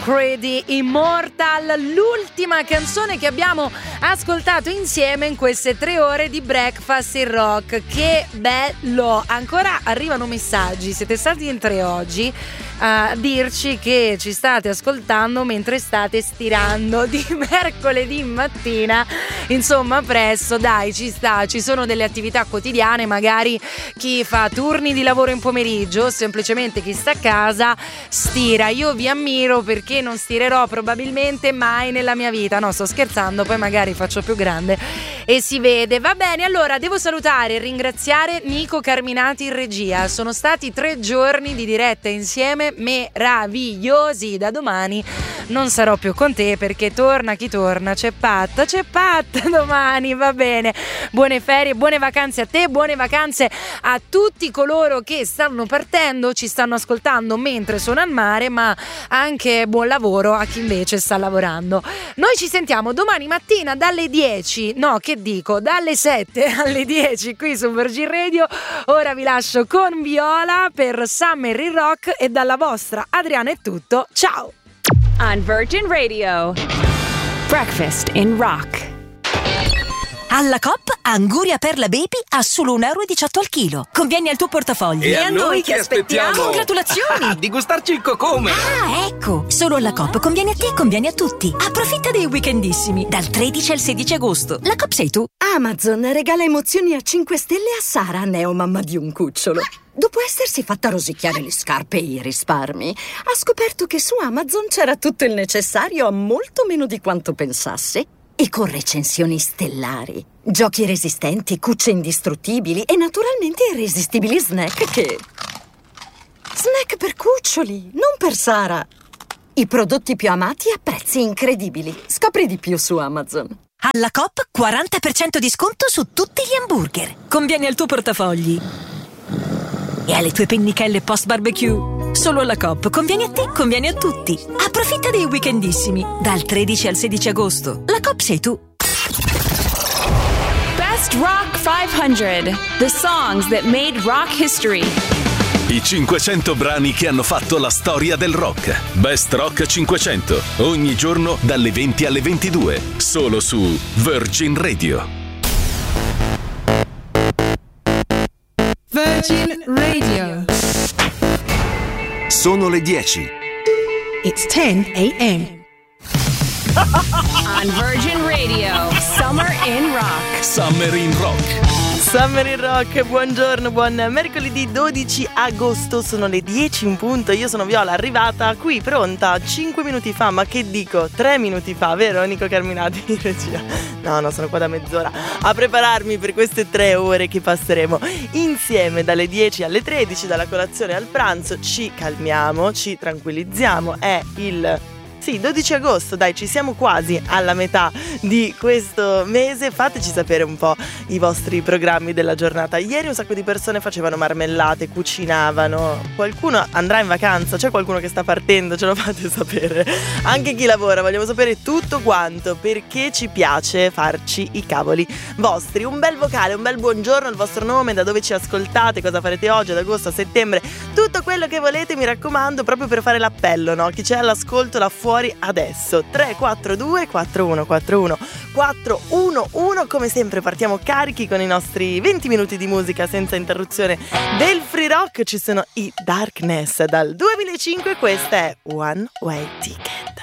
Pretty Immortal, l'ultima canzone che abbiamo ascoltato insieme in queste 3 ore di Breakfast in Rock. Che bello! Ancora arrivano messaggi, siete stati in 3 oggi a dirci che ci state ascoltando mentre state stirando di mercoledì mattina, insomma presto, dai, ci sta, ci sono delle attività quotidiane, magari chi fa turni di lavoro in pomeriggio, semplicemente chi sta a casa stira. Io vi ammiro perché non stirerò probabilmente mai nella mia vita, no, sto scherzando, poi magari faccio più grande e si vede. Va bene, allora devo salutare e ringraziare Nico Carminati in regia, sono stati 3 giorni di diretta insieme meravigliosi. Da domani non sarò più con te perché torna chi torna, c'è Pat domani, va bene. Buone ferie, buone vacanze a te, buone vacanze a tutti coloro che stanno partendo, ci stanno ascoltando mentre sono al mare, ma anche buon lavoro a chi invece sta lavorando. Noi ci sentiamo domani mattina dalle 10, no che dico, dalle 7 alle 10 qui su Virgin Radio. Ora vi lascio con Viola per Summer in Rock e dalla vostra Adriana è tutto, ciao! On Virgin Radio, Breakfast in Rock. Alla Coop, Anguria Perla Baby a solo €1,18 al chilo. Conviene al tuo portafoglio. E a noi che aspettiamo? Congratulazioni! Di gustarci il cocome! Ah, ecco! Solo alla Coop conviene a te, conviene a tutti. Approfitta dei weekendissimi, dal 13 al 16 agosto. La Coop sei tu. Amazon regala emozioni a 5 stelle a Sara, neomamma di un cucciolo. Dopo essersi fatta rosicchiare le scarpe e i risparmi, ha scoperto che su Amazon c'era tutto il necessario a molto meno di quanto pensasse. E con recensioni stellari, giochi resistenti, cucce indistruttibili e naturalmente irresistibili snack che... Snack per cuccioli, non per Sara. I prodotti più amati a prezzi incredibili. Scopri di più su Amazon. Alla Coop 40% di sconto su tutti gli hamburger. Conviene al tuo portafogli e alle tue pennichelle post barbecue. Solo alla Coop conviene a te, conviene a tutti. Approfitta dei weekendissimi, dal 13 al 16 agosto. La Coop sei tu. Best Rock 500, the songs that made rock history. I 500 brani che hanno fatto la storia del rock. Best Rock 500, ogni giorno dalle 20 alle 22, solo su Virgin Radio. Virgin Radio. Sono le 10. It's 10 a.m. On Virgin Radio, Summer in Rock. Summer in Rock. Summer in Rock, buongiorno, buon mercoledì 12 agosto, sono le 10 in punto, io sono Viola, arrivata qui pronta 5 minuti fa, ma che dico, 3 minuti fa, vero Nico Carminati in regia? No, sono qua da mezz'ora a prepararmi per queste 3 ore che passeremo insieme dalle 10 alle 13, dalla colazione al pranzo, ci calmiamo, ci tranquillizziamo, è il... Sì, 12 agosto, dai, ci siamo quasi alla metà di questo mese. Fateci sapere un po' i vostri programmi della giornata. Ieri un sacco di persone facevano marmellate, cucinavano. Qualcuno andrà in vacanza, c'è qualcuno che sta partendo, ce lo fate sapere. Anche chi lavora, vogliamo sapere tutto quanto, perché ci piace farci i cavoli vostri. Un bel vocale, un bel buongiorno, il vostro nome, da dove ci ascoltate, cosa farete oggi, ad agosto, a settembre, tutto quello che volete, mi raccomando, proprio per fare l'appello, no? Chi c'è all'ascolto là fuori adesso. 342 4141 411. Come sempre partiamo carichi con i nostri 20 minuti di musica senza interruzione del free rock. Ci sono i Darkness dal 2005, questa è One Way Ticket.